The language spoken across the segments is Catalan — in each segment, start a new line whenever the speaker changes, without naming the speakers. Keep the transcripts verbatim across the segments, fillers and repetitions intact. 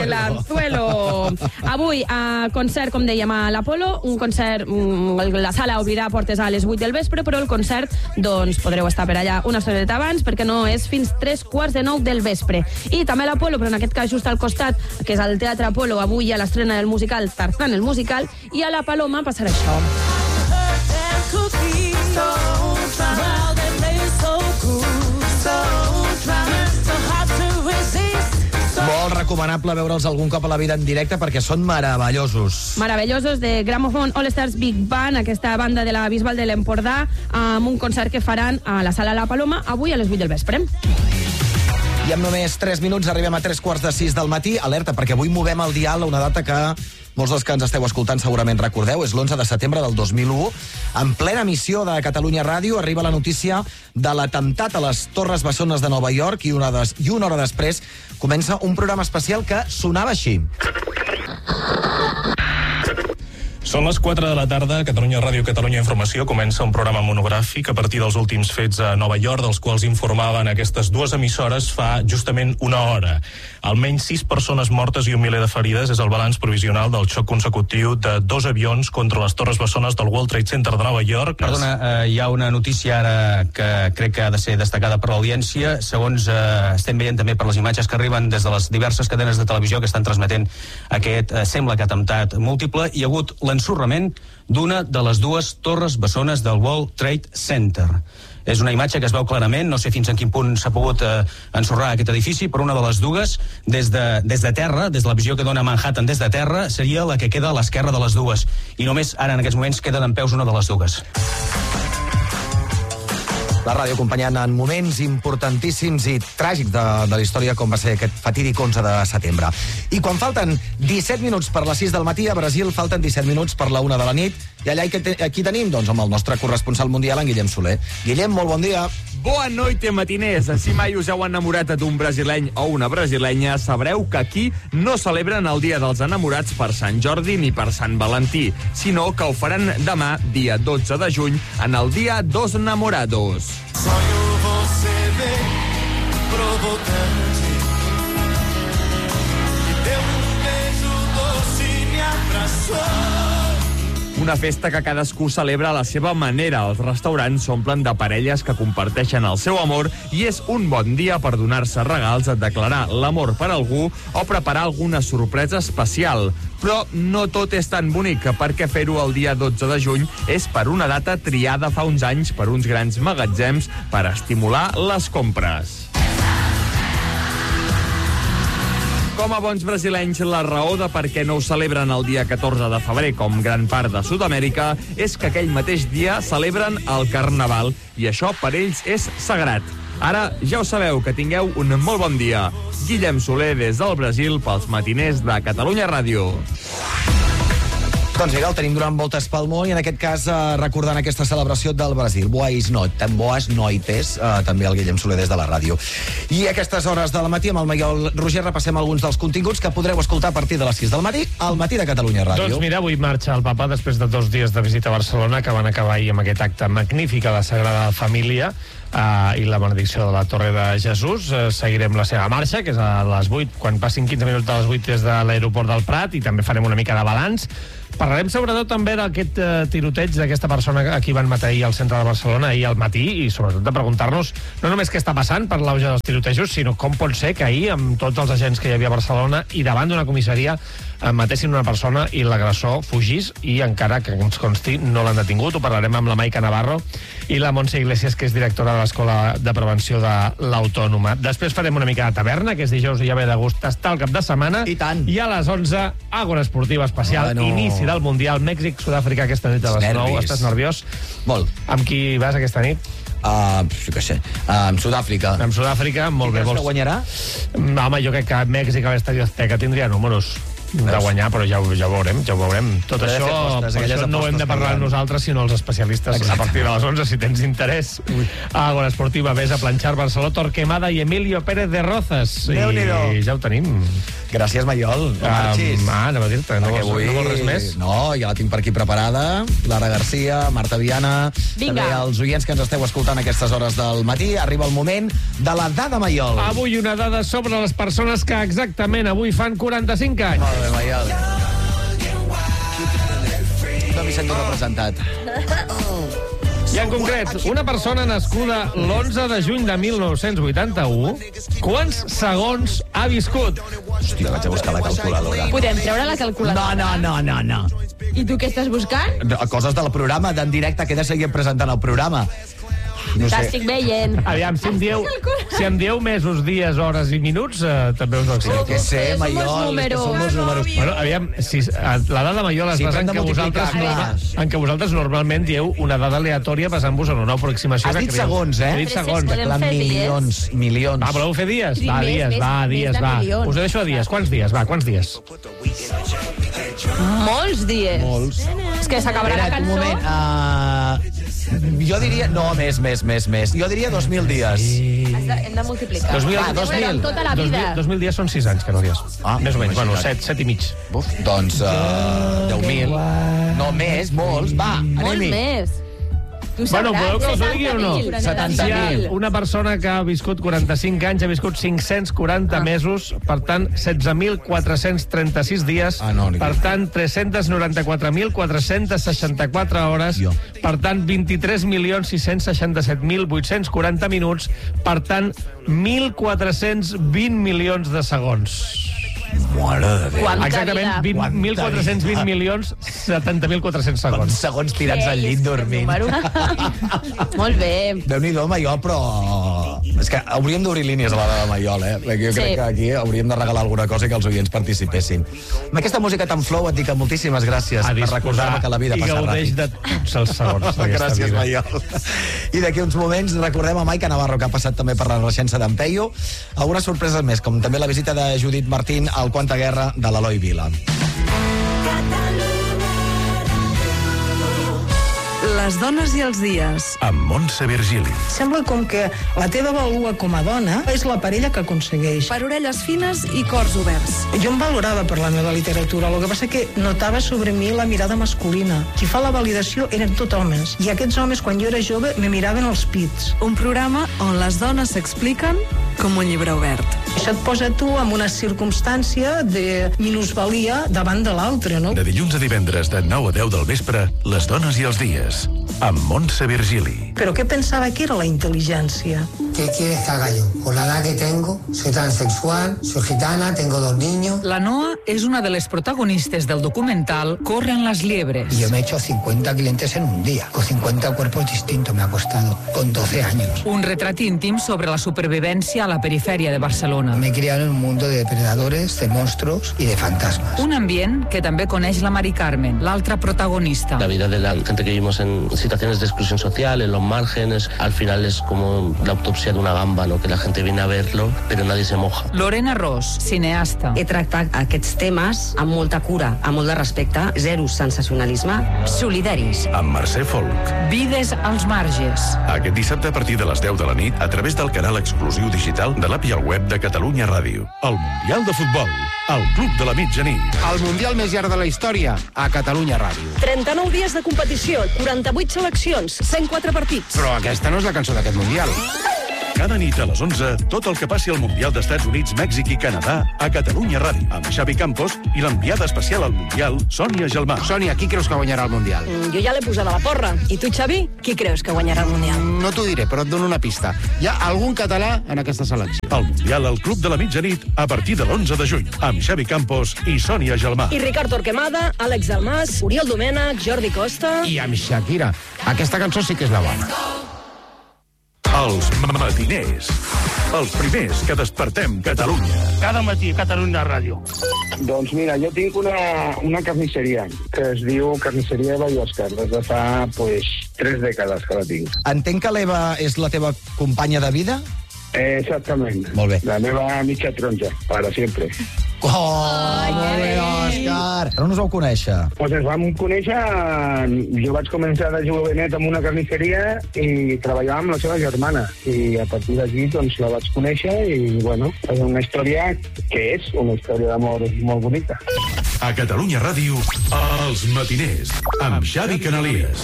L'Anzuelo. Avui, a concert, com dèiem, a l'Apolo, un concert, la sala obrirà portes a les vuit del vespre, però el concert, doncs, podreu estar per allà una estoneta abans, perquè no és fins tres quarts de nou del vespre. I també a l'Apolo, però en aquest cas just al costat, que és al Teatre Apolo, avui hi ha l'estrena del musical Tarzán el musical, i a la Paloma passarà això.
Molt recomanable veure'ls algun cop a la vida en directe perquè són meravellosos.
Meravellosos, de Gramophone All Stars Big Band, aquesta banda de la Bisbal de l'Empordà, amb un concert que faran a la Sala La Paloma avui a les vuit del vespre.
I amb només tres minuts arribem a tres quarts de sis del matí. Alerta, perquè avui movem el dial a una data que molts dels que ens esteu escoltant segurament recordeu, és l'onze de setembre del dos mil u. En plena emissió de Catalunya Ràdio arriba la notícia de l'atemptat a les Torres Bessones de Nova York i una, des, i una hora després comença un programa especial que sonava així.
Són les quatre de la tarda, Catalunya Ràdio, Catalunya Informació comença un programa monogràfic a partir dels últims fets a Nova York, dels quals informaven aquestes dues emissores fa justament una hora. Almenys sis persones mortes i un miler de ferides és el balanç provisional del xoc consecutiu de dos avions contra les Torres Bessones del World Trade Center de Nova York.
Perdona, eh, hi ha una notícia ara que crec que ha de ser destacada per l'audiència. Segons eh, estem veient també per les imatges que arriben des de les diverses cadenes de televisió que estan transmetent aquest, eh, sembla que atemptat múltiple, hi ha hagut l'ensorrament d'una de les dues torres bessones del World Trade Center. És una imatge que es veu clarament, no sé fins en quin punt s'ha pogut eh, ensorrar aquest edifici, però una de les dues, des de, des de terra, des de la visió que dona Manhattan des de terra, seria la que queda a l'esquerra de les dues. I només ara, en aquests moments, queda dempeus una de les dues.
La ràdio acompanyant en moments importantíssims i tràgics de, de la història, com va ser aquest fatídic onze de setembre. I quan falten disset minuts per les sis del matí, a Brasil falten disset minuts per la una de la nit, i allà aquí tenim, doncs, amb el nostre corresponsal mundial, en Guillem Soler. Guillem, molt bon dia.
Boa noite, matiners. Si mai us heu enamorat d'un brasileny o una brasilenya, sabreu que aquí no celebren el Dia dels Enamorats per Sant Jordi ni per Sant Valentí, sinó que ho faran demà, dia dotze de juny, en el Dia dos Namorados.
Sonho você bem provocante e deu um beijo doce e me abraçou.
Una festa que cadascú celebra a la seva manera. Els restaurants s'omplen de parelles que comparteixen el seu amor i és un bon dia per donar-se regals, declarar l'amor per algú o preparar alguna sorpresa especial. Però no tot és tan bonic, perquè fer-ho el dia dotze de juny és per una data triada fa uns anys per uns grans magatzems per estimular les compres. Com a bons brasilenys, la raó de per què no ho celebren el dia catorze de febrer, com gran part de Sud-amèrica, és que aquell mateix dia celebren el Carnaval, i això per ells és sagrat. Ara ja ho sabeu, que tingueu un molt bon dia. Guillem Soler des del Brasil pels matiners de Catalunya Ràdio.
Doncs vinga, el tenim donant voltes pel món i en aquest cas eh, recordant aquesta celebració del Brasil. Boas noites, boas noites, eh, també el Guillem Soler des de la ràdio. I a aquestes hores del matí amb el Miguel Roger repassem alguns dels continguts que podreu escoltar a partir de les sis del matí al matí de Catalunya Ràdio.
Doncs mira, avui marxa el papa després de dos dies de visita a Barcelona que van acabar ahir amb aquest acte magnífic a la Sagrada Família Uh, i la benedicció de la Torre de Jesús. Uh, seguirem la seva marxa, que és a les vuit, quan passin quinze minuts de les vuit des de l'aeroport del Prat, i també farem una mica de balanç. Parlarem sobretot també d'aquest uh, tiroteig d'aquesta persona a qui van matar ahir al centre de Barcelona ahir al matí, i sobretot de preguntar-nos no només què està passant per l'auge dels tirotejos, sinó com pot ser que ahir, amb tots els agents que hi havia a Barcelona i davant d'una comissaria, uh, matessin una persona i l'agressor fugís, i encara que ens consti no l'han detingut. Ho parlarem amb la Maica Navarro i la Montse Iglesias, que és directora de l'Escola de Prevenció de l'Autònoma. Després farem una mica de taverna, que és dijous i ja ve de gust estar el cap de setmana.
I tant.
I a les onze, Àgora Esportiva Especial,
bueno.
Inici del Mundial, Mèxic-Sud-àfrica aquesta nit a les nou. Estàs nerviós?
Molt.
Amb qui vas aquesta nit?
Uh, què sé, uh, amb Sud-àfrica.
Amb Sud-àfrica, molt
I
bé.
creus que guanyarà?
Home, jo crec que Mèxic a l'Estadi Azteca tindria números. de guanyar, però ja, ja ho veurem, ja ho veurem. Tot
Però he de
això,
fer apostes,
per
aquelles
això no ho hem de
apostes
parlar
que hi ha.
nosaltres, sinó els especialistes.
Exacte.
A partir de les onze, si tens interès. A Agora Esportiva, Besa, Planxar, Barceló, Torquemada i Emilio Pérez de Rozas.
Déu-n'hi-do.
I ja ho tenim.
Gràcies, Maiol. No marxis.
Um, ah, anem a dir-te, no,
Perquè
vols,
avui...
no vols res més?
No, ja la tinc per aquí preparada. Lara Garcia, Marta Viana...
Vinga.
També els oients que ens esteu escoltant a aquestes hores del matí. Arriba el moment de la dada Maiol.
Avui una dada sobre les persones que exactament avui fan quaranta-cinc anys.
Molt bé, Maiol. No m'hi sento representat.
I en concret, una persona nascuda l'onze de juny de mil nou-cents vuitanta-u, quants segons ha viscut?
Hòstia, vaig a buscar la calculadora.
Podem treure la calculadora.
No, no, no, no, no.
I tu què estàs buscant?
No, coses del programa, d'en directe, que he de seguir presentant el programa. No sé.
T'estic veient.
Aviam, si em dieu, si em dieu mesos, dies, hores i minuts, eh, també us ho
Jo
accepto.
què sé,
Som els
Maiol, és que
números.
som els números.
Bueno, aviam, si, eh, la dada Maiol es
Sí,
basa
però hem
en
de
que, vosaltres,
multiplicar.
norma, en que vosaltres normalment dieu una dada aleatòria basant-vos en una aproximació.
Has
que
dit
creieu.
segons, eh?
He dit
Tres,
segons.
podem
Clar,
fer dies.
milions, milions.
Va, voleu fer dies?
Sí,
Va,
més,
dies,
més,
va,
més
dies,
de
va.
milions.
Us ho deixo a dies. Quants dies? Va, quants dies?
Molts dies.
Molts.
És que s'acabarà la
Espera't, un
cançó.
moment. Uh, jo diria... No, més, més, més, més. Jo diria dos mil dies.
Has de, hem de multiplicar.
Dos mil-
Va, dos mil.
Amb tota la
Dos
vida.
mil, dos mil dies són sis anys, que no dies.
Ah,
Més o menys, bueno,
imagina't.
set, set i mig.
Uf, doncs uh, deu mil. No, més, molts. Va,
Molt
anem-hi.
més. Tu
Bueno,
sabràs.
voleu que us ho digui o no?
setanta mil.
Una persona que ha viscut quaranta-cinc anys ha viscut cinc-cents quaranta
Ah.
mesos, per tant, setze mil quatre-cents trenta-sis dies,
Ah, no, ni
per
que-
tant, tres-cents noranta-quatre mil quatre-cents seixanta-quatre hores,
Jo.
per tant, vint-i-tres milions sis-cents seixanta-set mil vuit-cents quaranta minuts, per tant, mil quatre-cents vint milions de segons.
Mare de Déu.
Quanta
Exactament,
vida.
vint-
Quanta
mil quatre-cents vint
vida.
milions, setanta mil quatre-cents
Quants
segons.
segons tirats al llit dormint.
Molt bé.
Déu-n'hi-do, Maiol, però... És que hauríem d'obrir línies a la de Maiol, eh? Perquè jo
Sí.
crec que aquí hauríem de regalar alguna cosa i que els oients participessin. Amb aquesta música tan flow et dic que moltíssimes gràcies
A
per recordar-me que la vida
i
passa
gaudeix
ràpid.
de tots els segons d'aquesta
Gràcies,
vida.
Maiol. I d'aquí uns moments recordem a Maica Navarro, que ha passat també per la Renaixença d'en Peyu. Algunes sorpreses més, com també la visita de Judit Martín al Quanta Guerra de l'Eloi Vila.
Les dones i els dies.
amb Montse Virgili.
Sembla com que la teva vàlua com a dona és la parella que aconsegueix.
Per orelles fines i cors oberts.
Jo em valorava per la meva literatura, el que passa que notava sobre mi la mirada masculina. Qui fa la validació eren tot homes, i aquests homes, quan jo era jove, me miraven els pits.
Un programa on les dones s'expliquen com un llibre obert.
Això et posa tu en una circumstància de minusvalia davant de l'altre, no?
De dilluns a divendres de nou a deu del vespre, Les dones i els dies, amb Montse Virgili.
Però què pensava que era la intel·ligència?
¿Qué quieres que haga yo? Con la edad que tengo, soy transexual, soy gitana, tengo dos niños.
La Noa és una de les protagonistes del documental Corren las liebres.
Y yo me he hecho cincuenta clientes en un día, con cincuenta cuerpos distintos me ha costado, con doce años.
Un retrat íntim sobre la supervivència a la perifèria de Barcelona.
Me he criado en un mundo de depredadores, de monstruos y de fantasmas.
Un ambient que també coneix la Mari Carmen, l'altra protagonista.
La vida de la gente que vivimos en situaciones de exclusión social, en los márgenes, al final es como la autopsia de una gamba, ¿no? Que la gente viene a verlo, pero nadie se moja.
Lorena Ros, cineasta.
He tractat aquests temes amb molta cura, amb molt de respecte, zero sensacionalisme, solidaris.
Amb Mercè Folk.
Vides als marges.
Aquest dissabte a partir de les deu de la nit a través del canal exclusiu digital de l'app i el web de Catalunya Ràdio. El Mundial de Futbol. El Club de la Mitjanit.
El Mundial més llarg de la història a Catalunya Ràdio.
trenta-nou dies de competició, quaranta-vuit seleccions, cent quatre partits.
Però aquesta no és la cançó d'aquest Mundial.
Cada nit a les onze, tot el que passi al Mundial d'Estats Units, Mèxic i Canadà a Catalunya Ràdio, amb Xavi Campos i l'enviada especial al Mundial, Sònia Gelmà.
Sònia, qui creus que guanyarà el Mundial?
Mm, jo ja l'he posada a la porra. I tu, Xavi, qui creus que guanyarà el Mundial?
No t'ho diré, però et dono una pista. Hi ha algun català en aquesta selecció.
El Mundial al Club de la Mitjanit a partir de l'onze de juny, amb Xavi Campos i Sònia Gelmà.
I Ricard Torquemada, Àlex Dalmas, Oriol Domènech, Jordi Costa...
I amb Shakira. Aquesta cançó sí que és la bona.
Els matiners. Els primers que despertem Catalunya.
Cada matí, Catalunya Ràdio.
Doncs mira, jo tinc una, una carnisseria que es diu Carnisseria Eva i Òscar. Des de fa, pues, tres dècades que la tinc.
Entenc que l'Eva és la teva companya de vida?
Eh, exactament.
Molt bé.
La meva mitja taronja, para sempre.
Oh, molt bé, Eduard, on us vau conèixer?
Pues ens vam conèixer, jo vaig començar de jovenet amb una carnisseria i treballava amb la seva germana. I a partir d'aquí doncs, la vaig conèixer i, bueno, és una història que és una història d'amor molt bonica.
A Catalunya Ràdio, Els Matiners, amb Xavi Canalies.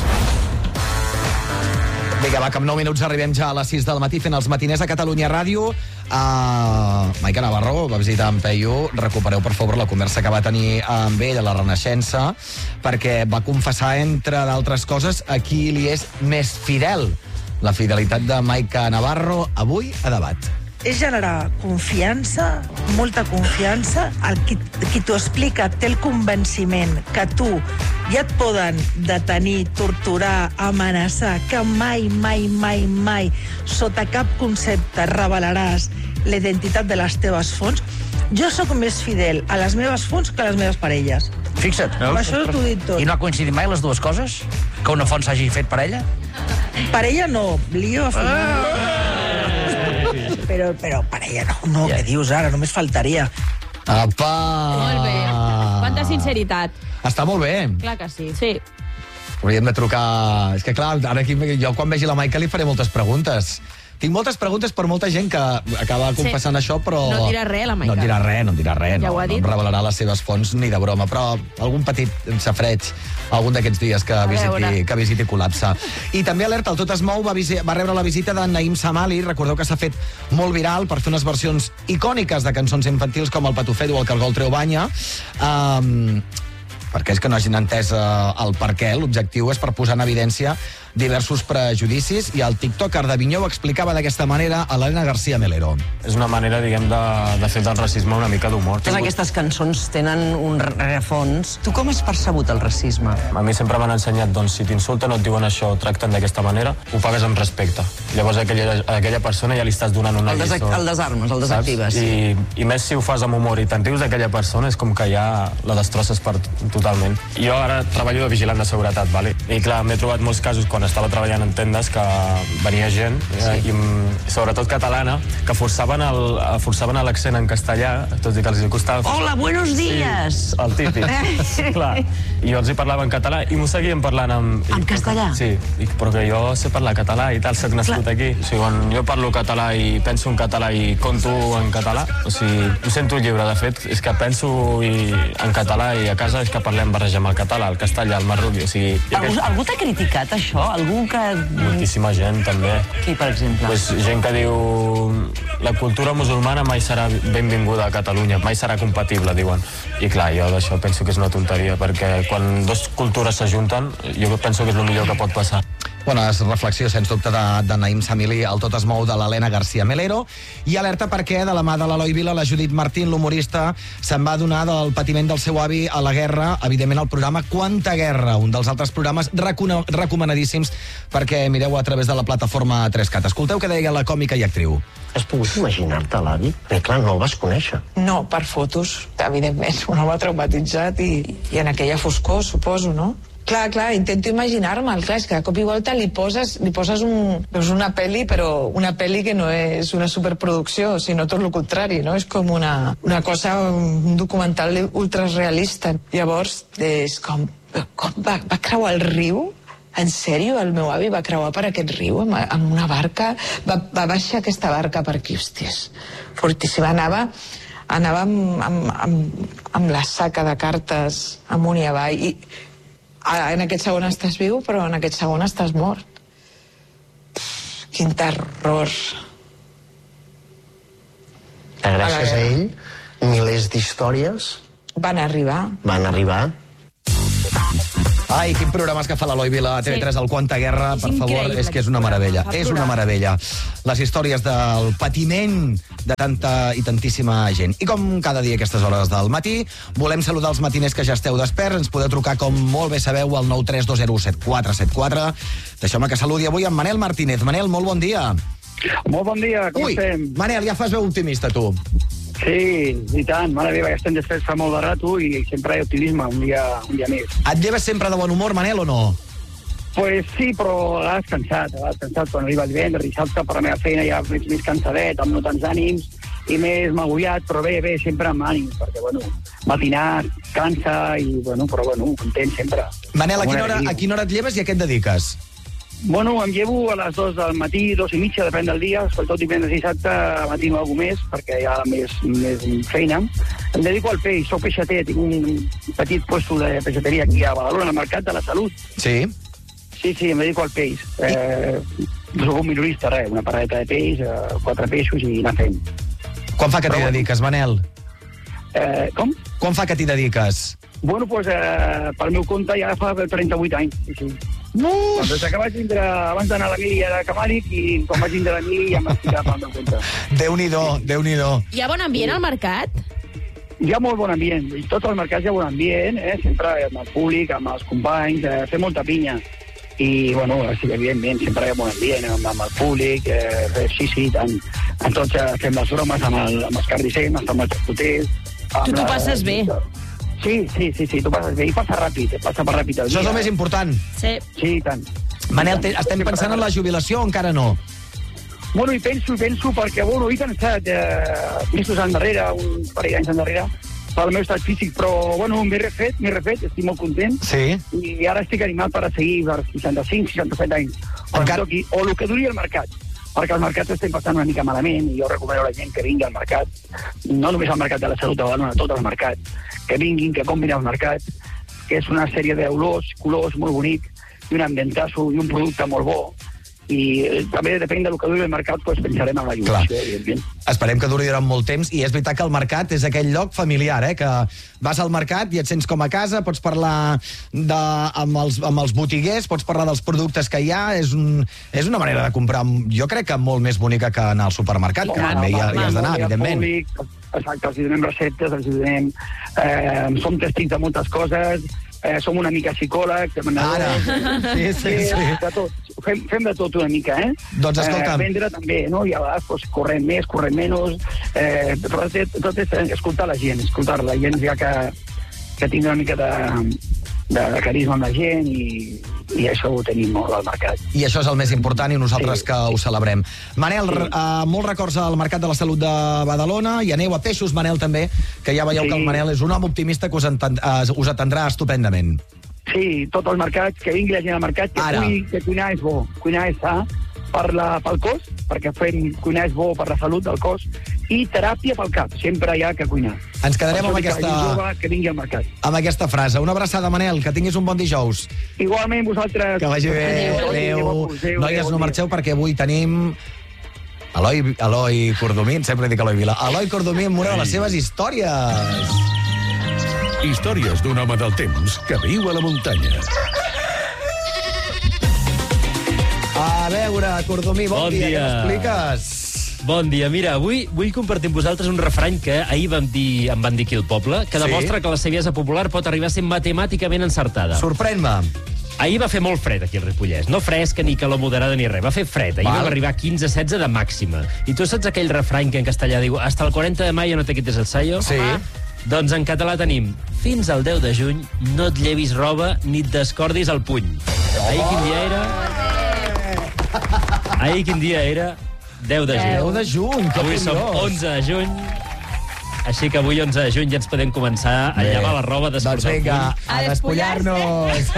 Vinga, va, que en nou minuts arribem ja a les sis del matí fent els matiners a Catalunya Ràdio. Uh, Maica Navarro va visitar en Peyu. Recupereu, per favor, la conversa que va tenir amb ell a la Renaixença, perquè va confessar, entre d'altres coses, a qui li és més fidel. La fidelitat de Maica Navarro, avui a debat.
És generar confiança, molta confiança. El qui, qui t'ho explica té el convenciment que tu ja et poden detenir, torturar, amenaçar, que mai, mai, mai, mai, sota cap concepte revelaràs la identitat de les teves fonts. Jo sóc més fidel a les meves fonts que a les meves parelles.
Fixa't.
Amb això t'ho dic tot.
I no ha coincidit mai les dues coses? Que una font s'hagi fet per ella?
Per ella no, lío a final. Ah! Però, però per ella no, no, yeah. Què dius ara? Només faltaria.
Apa!
Molt bé. Quanta sinceritat.
Està molt bé.
Clar que sí. Sí.
Hauríem de trucar... És que clar, ara aquí, jo quan vegi la Maica li faré moltes preguntes. Tinc moltes preguntes per molta gent que acaba confessant sí. això, però...
No dirà res, la Maica.
No dirà res, no dirà res.
Ja
no,
ho ha dit.
no em revelarà les seves fonts ni de broma, però algun petit safreig, algun d'aquests dies que visiti, que visiti col·lapsa. I també alerta, el Tot es mou va, va rebre la visita de Naïm Samali. Recordeu que s'ha fet molt viral per fer unes versions icòniques de cançons infantils com el Patufet o el Cargol Treu Banya. Um, perquè és que no hagin entès uh, el per què. L'objectiu és per posar en evidència diversos prejudicis, i el tiktoker de Vinyó ho explicava d'aquesta manera a l'Helena García Melero.
És una manera, diguem, de, de fer del racisme una mica d'humor.
Totes aquestes cançons tenen un rerefons. Tu com has percebut el racisme?
A mi sempre m'han ensenyat, doncs, si t'insulten o et diuen això o tracten d'aquesta manera, ho pagues amb respecte. Llavors a aquella, a aquella persona ja li estàs donant una
el
lliçó.
El desarmes, el desactives.
I, I més si ho fas amb humor i te'n rius d'aquella persona, és com que ja la destrosses per, totalment. Jo ara treballo de vigilant de seguretat, vale? I clar, m'he trobat molts casos quan estava treballant en tendes que venia gent, eh, sí. i sobretot catalana, que forçaven el, forçaven l'accent en castellà, tot i que els costava...
Hola, buenos días!
Sí, el típic. Clar. I jo els hi parlava en català i m'ho seguien parlant en...
En castellà?
Sí, i, però que jo sé parlar català i tal, soc nascut clar. Aquí. O sigui, quan jo parlo català i penso en català i conto en català, o sigui, ho sento lliure, de fet, és que penso i, en català i a casa és que parlem barrejam el català, el castellà, el marroquí, o sigui...
Algú,
aquest...
algú t'ha criticat això? Algú que...
Moltíssima gent, també.
Qui, per exemple?
Pues, gent que diu la cultura musulmana mai serà benvinguda a Catalunya, mai serà compatible, diuen. I clar, jo d'això penso que és una tonteria, perquè quan dos cultures s'ajunten, jo penso que és el millor que pot passar.
Bona reflexió, sens dubte, de, de Naïm Samili, el Tot es mou de l'Helena García Melero. I alerta perquè, de la mà de l'Eloi Vila, la Judit Martín, l'humorista, se'n va adonar del patiment del seu avi a la guerra, evidentment al programa Quanta Guerra, un dels altres programes recomanadíssims perquè mireu a través de la plataforma tres cat. Escolteu què deia la còmica i actriu.
Has pogut imaginar-te l'avi? Bé, clar, no el vas conèixer.
No, per fotos, evidentment. Un home traumatitzat i, i en aquella foscor, suposo, no? Clar, clar, intento imaginar-me'l, clar, és que de cop i volta li poses, li poses un, doncs una pel·li, però una pel·li que no és una superproducció, sinó tot el contrari, no? És com una, una cosa, un documental ultrarealista. Llavors, és com, com va, va creuar el riu? En sèrio, el meu avi va creuar per aquest riu amb, amb una barca, va, va baixar aquesta barca per aquí, hòsties, fortíssima. Anava, anava amb, amb, amb, amb la saca de cartes amunt i avall, i en aquest segon estàs viu, però en aquest segon estàs mort. Pff, quin terror.
Gràcies a ell, milers d'històries
van arribar.
Van arribar.
Ai, quin programes que fa l'Eloi Vila a T V tres, sí. El Quanta Guerra, per favor, és que és una meravella. És una meravella. Les històries del patiment de tanta i tantíssima gent. I com cada dia a aquestes hores del matí, volem saludar els matiners que ja esteu desperts. Ens podeu trucar, com molt bé sabeu, al nou tres dos zero set quatre set quatre. Deixeu-me que saludi avui amb Manel Martínez. Manel, molt bon dia.
Molt bon dia, com
Ui,
estem?
Manel, ja fas veu optimista, tu.
Sí, i tant. Mare meva, que estem desperts fa molt de rato i sempre hi ha optimisme, un dia, un dia més.
Et lleves sempre de bon humor, Manel, o no?
Pues sí, però a vegades cansat, a vegades cansat. Quan arriba el divendres, dissabte, per la meva feina ja ets més cansadet, amb no tants ànims i més magoviat, però bé, bé, sempre amb ànims, perquè, bueno,
matinar, cansa, i, bueno, però, bueno, content sempre.
Manel, a quina hora, a quina hora et lleves i a què et dediques?
Bueno, em llevo a les dos del matí, dos i mitja, depèn del dia, sobretot divendres i dissabte, matino alguna més, perquè hi ha més, més feina. Em dedico al peix, soc peixater, tinc un petit puesto de peixateria aquí a Badalona, al Mercat de la Salut.
Sí?
Sí, sí, em dedico al peix. Eh, soc un minorista, res, una paradeta de peix, eh, quatre peixos i anar fent.
Quan fa que t'hi dediques, Manel?
Eh, com?
Quan fa que t'hi dediques?
Bueno, doncs, eh, pel meu compte ja fa trenta-vuit anys. Sí, sí.
No!
Des que vaig vindre, abans d'anar a la mili era camànic, i quan vaig vindre a la mili ja m'estic pel meu compte.
Déu-n'hi-do, Déu-n'hi-do.
Hi ha bon ambient al mercat?
Hi ha molt bon ambient. I tots els mercats hi ha bon ambient, eh? Sempre amb el públic, amb els companys, eh? Fer molta pinya. I, bueno, sí, evidentment, sempre hi ha bon ambient amb, amb el públic, eh? Sí, sí, tant. En tots eh, fem les bromes amb, el, amb els cardissers, amb els xapoters.
Tu t'ho passes bé.
Sí, sí, sí, sí, tu passes bé. I passa ràpid, passa per ràpid el dia.
Això és el més important.
Sí.
Sí, i tant.
Manel, te, estem pensant en la jubilació o encara no?
Bueno, hi penso, hi penso, perquè, bueno, he pensat eh, mesos endarrere, un parell d'anys endarrere, pel meu estat físic, però, bueno, m'he refet, m'he refet, estic molt content.
Sí.
I ara estic animat per a seguir per seixanta-cinc, seixanta-set anys. Encara... Toqui, o el que duri el mercat. Perquè els mercats estem passant una mica malament i jo recomano a la gent que vingui al mercat, no només al mercat de la Salut de Badalona, a tots els mercats, que vinguin, que comprin al mercat, que és una sèrie d'olors, colors molt bonic, i un ambientasso i un producte molt bo. I eh, també depèn del que duri el mercat, doncs pensarem en la jubilació, evidentment.
Esperem que duri durant molt temps, i és veritat que el mercat és aquell lloc familiar, eh? Que vas al mercat i et sents com a casa, pots parlar de, amb, els, amb els botiguers, pots parlar dels productes que hi ha, és, un, és una manera de comprar, jo crec que molt més bonica que anar al supermercat, que també hi, hi has d'anar, evidentment.
Exacte, els donem receptes, els donem... Eh, som testits de moltes coses, eh, som una mica psicòlegs,
Ara, sí, sí, sí.
De tot. Fem, fem de tot una mica, eh?
Doncs escolta'm.
Eh, vendre també, no? I a vegades pues, correm més, correm menys, eh, però tot, tot és escoltar la gent, escoltar la gent ja que, que tingui una mica de, de, de carisma amb la gent, i, i això ho tenim molt al mercat.
I això és el més important, i nosaltres
sí.
que ho celebrem. Manel, sí. uh, molts records al Mercat de la Salut de Badalona, i aneu a Peixos, Manel, també, que ja veieu sí. que el Manel és un home optimista que us, enten, uh, us atendrà estupendament.
Sí, tot el mercat, que vingui la gent al mercat, que, cuini, que cuinar és bo, cuinar és sa per la, pel cos, perquè fem cuinar és bo per la salut del cos, i teràpia pel cap, sempre hi ha que cuinar.
Ens quedarem amb aquesta...
Jove, que vingui al mercat.
Amb aquesta frase. Una abraçada, Manel, que tinguis un bon dijous.
Igualment, vosaltres.
Que vagi bé.
Adéu.
Adéu.
Adéu.
Noies, no marxeu, perquè avui tenim... Eloi, Eloi Cordomín, sempre dic Eloi Vila. Eloi Cordomín, una de les seves històries.
Històries d'un home del temps que viu a la muntanya.
A veure, Cordomí, bon, bon dia. dia. Què m'expliques?
Bon dia. Mira, avui vull compartir amb vosaltres un refrany que ahir vam dir, em van dir aquí al poble, que demostra sí? que la saviesa popular pot arribar a ser matemàticament encertada.
Sorprèn-me.
Ahir va fer molt fred aquí al Ripollès. No fresca, ni calor moderada, ni res. Va fer fred. Ahir Val. va arribar a quinze setze de màxima. I tu saps aquell refrany que en castellà diu hasta el quaranta de mayo no te quites el sayo?
Sí. Ah.
Doncs en català tenim fins al deu de juny no et llevis roba ni et descordis el puny. Ahir quin dia era? Ahir quin dia era? deu de juny.
deu de juny, que
Avui som onze de juny. Així que avui, onze de juny, ja ens podem començar a Bé. llevar la roba, descordar
doncs vinga, a despullar-nos.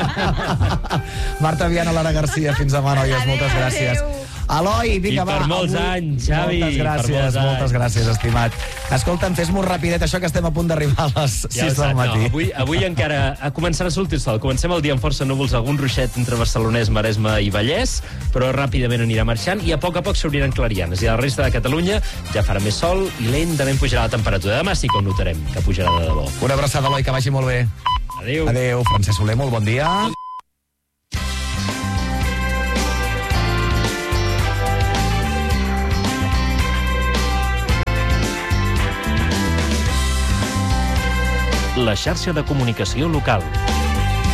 Marta Viana, Lara Garcia, fins demà, noies. Adéu, moltes gràcies. Adéu. Eloi, vinga,
I per
va.
molts
avui...
anys, Xavi.
Moltes gràcies,
molts anys.
moltes gràcies, estimat. Escolta'm, fes-m'ho rapidet, això que estem a punt d'arribar a les ja sis del matí.
No, avui, avui encara a començar a sortir el sol. Comencem el dia amb força núvols, algun ruixet entre Barcelonès, Maresme i Vallès, però ràpidament anirà marxant i a poc a poc s'obriran clarianes. I a la resta de Catalunya ja farà més sol i lentament pujarà la temperatura. Demà sí que ho notarem, que pujarà de debò.
Una abraçada, Eloi, que vagi molt bé.
Adéu.
Adéu, Francesc Soler, molt bon dia.
La xarxa de comunicació local.